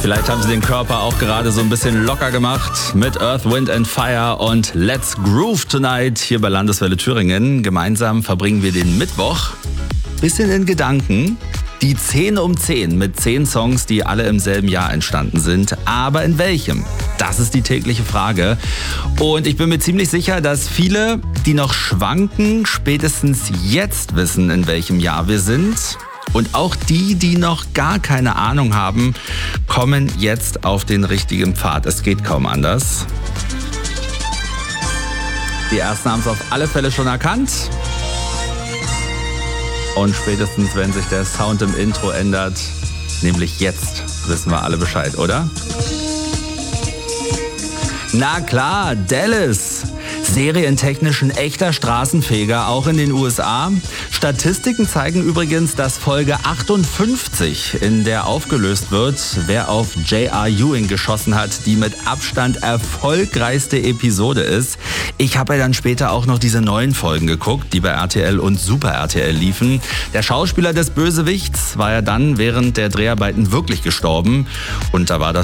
Vielleicht haben Sie den Körper auch gerade so ein bisschen locker gemacht mit Earth, Wind and Fire und Let's Groove Tonight hier bei Landeswelle Thüringen. Gemeinsam verbringen wir den Mittwoch bisschen in Gedanken. Die 10 um 10 mit 10 Songs, die alle im selben Jahr entstanden sind. Aber in welchem? Das ist die tägliche Frage. Und ich bin mir ziemlich sicher, dass viele, die noch schwanken, spätestens jetzt wissen, in welchem Jahr wir sind. Und auch die, die noch gar keine Ahnung haben, kommen jetzt auf den richtigen Pfad. Es geht kaum anders. Die ersten haben es auf alle Fälle schon erkannt. Und spätestens, wenn sich der Sound im Intro ändert, nämlich jetzt, wissen wir alle Bescheid, oder? Na klar, Dallas. Serientechnisch ein echter Straßenfeger, auch in den USA. Statistiken zeigen übrigens, dass Folge 58, in der aufgelöst wird, wer auf J.R. Ewing geschossen hat, die mit Abstand erfolgreichste Episode ist. Ich habe ja dann später auch noch diese neuen Folgen geguckt, die bei RTL und Super RTL liefen. Der Schauspieler des Bösewichts war ja dann während der Dreharbeiten wirklich gestorben. Und da war das